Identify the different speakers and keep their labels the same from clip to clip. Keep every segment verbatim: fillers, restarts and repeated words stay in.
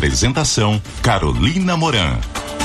Speaker 1: Apresentação: Carolina Moran.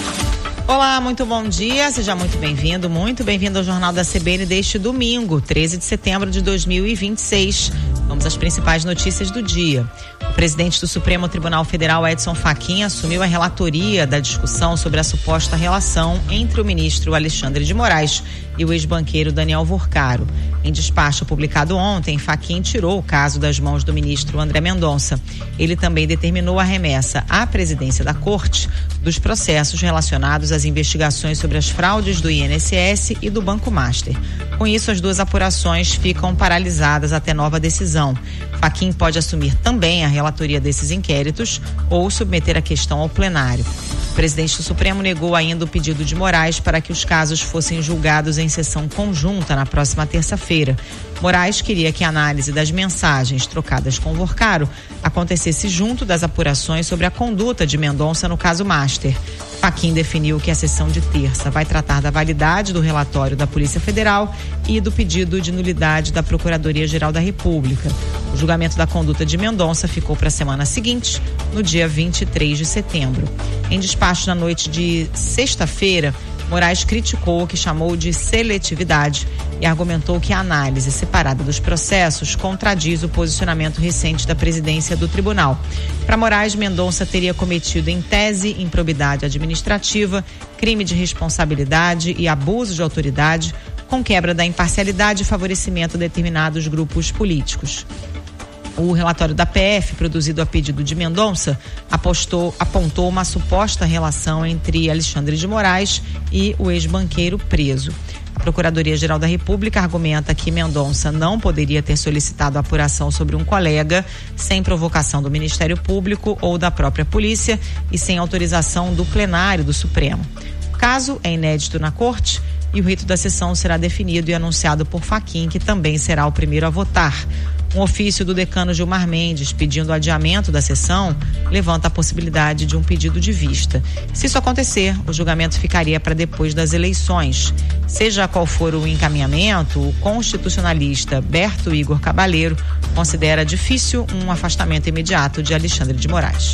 Speaker 2: Olá, muito bom dia, seja muito bem-vindo, muito bem-vindo ao Jornal da C B N deste domingo, treze de setembro de dois mil e vinte e seis. Vamos às principais notícias do dia. O presidente do Supremo Tribunal Federal, Edson Fachin, assumiu a relatoria da discussão sobre a suposta relação entre o ministro Alexandre de Moraes e o ex-banqueiro Daniel Vorcaro. Em despacho publicado ontem, Fachin tirou o caso das mãos do ministro André Mendonça. Ele também determinou a remessa à presidência da Corte dos processos relacionados às investigações sobre as fraudes do I N S S e do Banco Master. Com isso, as duas apurações ficam paralisadas até nova decisão. Fachin pode assumir também a relatoria desses inquéritos ou submeter a questão ao plenário. O presidente do Supremo negou ainda o pedido de Moraes para que os casos fossem julgados em sessão conjunta na próxima terça-feira. Moraes queria que a análise das mensagens trocadas com Vorcaro acontecesse junto das apurações sobre a conduta de Mendonça no caso Master. Fachin definiu que a sessão de terça vai tratar da validade do relatório da Polícia Federal e do pedido de nulidade da Procuradoria-Geral da República. O julgamento da conduta de Mendonça ficou para a semana seguinte, no dia vinte e três de setembro. Em despacho na noite de sexta-feira, Moraes criticou o que chamou de seletividade e argumentou que a análise separada dos processos contradiz o posicionamento recente da presidência do tribunal. Para Moraes, Mendonça teria cometido, em tese, improbidade administrativa, crime de responsabilidade e abuso de autoridade, com quebra da imparcialidade e favorecimento a determinados grupos políticos. O relatório da P F, produzido a pedido de Mendonça, apostou, apontou uma suposta relação entre Alexandre de Moraes e o ex-banqueiro preso. A Procuradoria-Geral da República argumenta que Mendonça não poderia ter solicitado a apuração sobre um colega sem provocação do Ministério Público ou da própria polícia e sem autorização do plenário do Supremo. O caso é inédito na Corte e o rito da sessão será definido e anunciado por Fachin, que também será o primeiro a votar. Um ofício do decano Gilmar Mendes pedindo adiamento da sessão levanta a possibilidade de um pedido de vista. Se isso acontecer, o julgamento ficaria para depois das eleições. Seja qual for o encaminhamento, o constitucionalista Berto Igor Cabaleiro considera difícil um afastamento imediato de Alexandre de Moraes.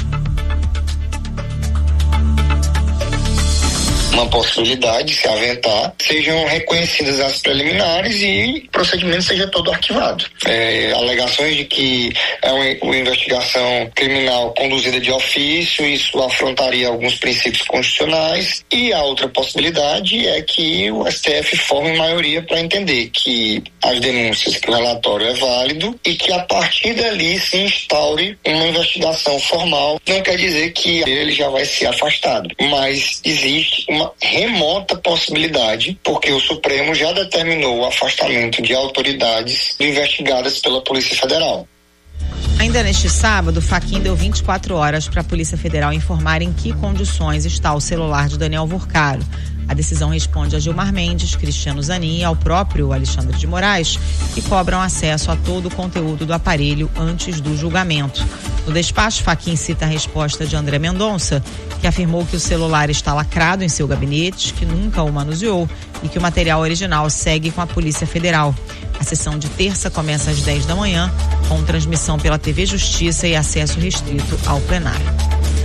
Speaker 3: Uma possibilidade, se aventar, sejam reconhecidas as preliminares e o procedimento seja todo arquivado. É, alegações de que é uma, uma investigação criminal conduzida de ofício, isso afrontaria alguns princípios constitucionais, e a outra possibilidade é que o S T F forme maioria para entender que as denúncias, que o relatório é válido e que a partir dali se instaure uma investigação formal. Não quer dizer que ele já vai ser afastado, mas existe uma remota possibilidade, porque o Supremo já determinou o afastamento de autoridades investigadas pela Polícia Federal.
Speaker 2: Ainda neste sábado, Fachin deu vinte e quatro horas para a Polícia Federal informar em que condições está o celular de Daniel Vorcaro. A decisão responde a Gilmar Mendes, Cristiano Zanin e ao próprio Alexandre de Moraes, que cobram acesso a todo o conteúdo do aparelho antes do julgamento. No despacho, Fachin cita a resposta de André Mendonça, que afirmou que o celular está lacrado em seu gabinete, que nunca o manuseou e que o material original segue com a Polícia Federal. A sessão de terça começa às dez da manhã, com transmissão pela T V Justiça e acesso restrito ao plenário.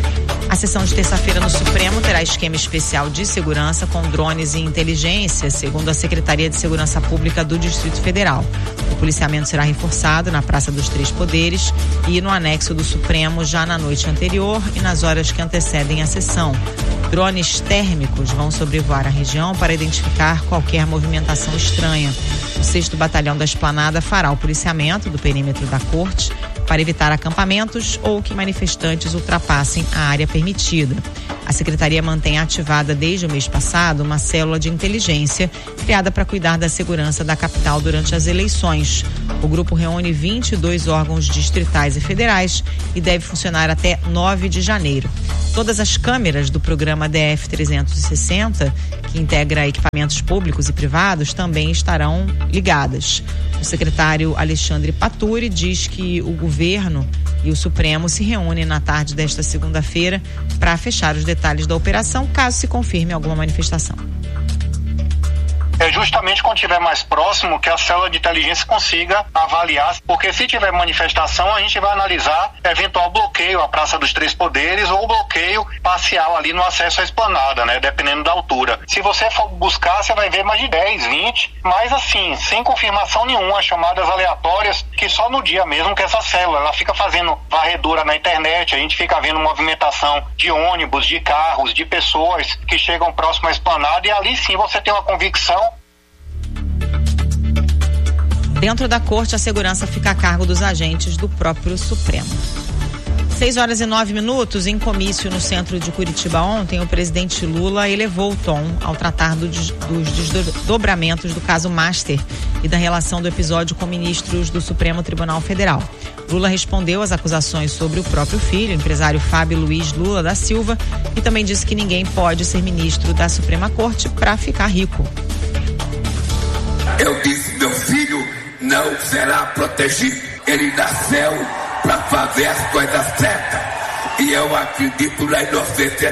Speaker 2: A sessão de terça-feira no Supremo terá esquema especial de segurança com drones e inteligência, segundo a Secretaria de Segurança Pública do Distrito Federal. O policiamento será reforçado na Praça dos Três Poderes e no anexo do Supremo já na noite anterior e nas horas que antecedem a sessão. Drones térmicos vão sobrevoar a região para identificar qualquer movimentação estranha. O sexto Batalhão da Esplanada fará o policiamento do perímetro da Corte para evitar acampamentos ou que manifestantes ultrapassem a área permitida. A Secretaria mantém ativada desde o mês passado uma célula de inteligência criada para cuidar da segurança da capital durante as eleições. O grupo reúne vinte e dois órgãos distritais e federais e deve funcionar até nove de janeiro. Todas as câmeras do programa D F trezentos e sessenta, que integra equipamentos públicos e privados, também estarão ligadas. O secretário Alexandre Paturi diz que o governo e o Supremo se reúnem na tarde desta segunda-feira para fechar os detalhes da operação, caso se confirme alguma manifestação.
Speaker 3: A
Speaker 4: é justamente quando estiver mais próximo que a célula de inteligência consiga avaliar, porque se tiver manifestação, a gente vai analisar eventual bloqueio à Praça dos Três Poderes ou bloqueio parcial ali no acesso à esplanada, né? Dependendo da altura. Se você for buscar, você vai ver mais de dez, vinte, mas assim, sem confirmação nenhuma, chamadas aleatórias, que só no dia mesmo que essa célula, ela fica fazendo varredura na internet, a gente fica vendo movimentação de ônibus, de carros, de pessoas que chegam próximo à esplanada, e ali sim você tem uma convicção.
Speaker 2: Dentro da corte, a segurança fica a cargo dos agentes do próprio Supremo. seis horas e nove minutos, em comício no centro de Curitiba ontem, o presidente Lula elevou o tom ao tratar do, dos desdobramentos do caso Master e da relação do episódio com ministros do Supremo Tribunal Federal. Lula respondeu às acusações sobre o próprio filho, o empresário Fábio Luiz Lula da Silva, e também disse que ninguém pode ser ministro da Suprema Corte para ficar rico.
Speaker 5: Eu disse, meu filho não será protegido. Ele nasceu para fazer as coisas certas. E eu acredito na inocência